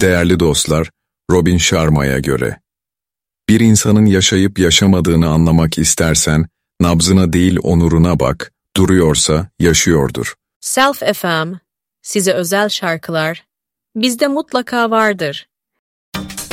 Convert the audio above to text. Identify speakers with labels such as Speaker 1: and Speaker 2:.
Speaker 1: Değerli dostlar, Robin Sharma'ya göre, bir insanın yaşayıp yaşamadığını anlamak istersen, nabzına değil onuruna bak, duruyorsa yaşıyordur.
Speaker 2: Self FM, size özel şarkılar, bizde mutlaka vardır.